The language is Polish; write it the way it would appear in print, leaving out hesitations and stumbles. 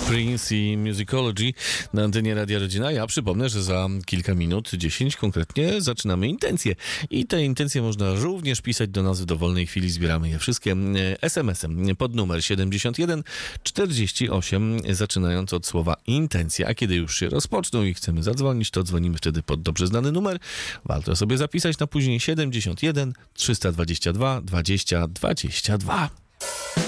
Prince i Musicology na antenie Radia Rodzina. Ja przypomnę, że za kilka minut, 10 konkretnie, zaczynamy intencje. I te intencje można również pisać do nas w dowolnej chwili. Zbieramy je wszystkie SMS-em pod numer 71 48, zaczynając od słowa intencja. A kiedy już się rozpoczną i chcemy zadzwonić, to dzwonimy wtedy pod dobrze znany numer. Warto sobie zapisać na później 71 322 20 22.